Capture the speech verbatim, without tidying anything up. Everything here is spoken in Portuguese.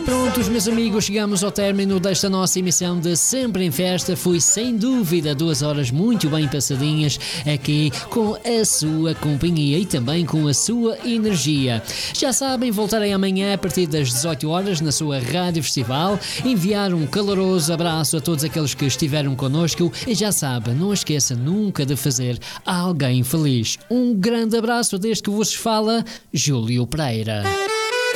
Prontos, meus amigos, chegamos ao término desta nossa emissão de Sempre em Festa. Foi sem dúvida duas horas muito bem passadinhas aqui com a sua companhia e também com a sua energia. Já sabem, voltarei amanhã a partir das dezoito horas na sua Rádio Festival. Enviar um caloroso abraço a todos aqueles que estiveram connosco e já sabe, não esqueça nunca de fazer alguém feliz. Um grande abraço desde que vos fala Júlio Pereira.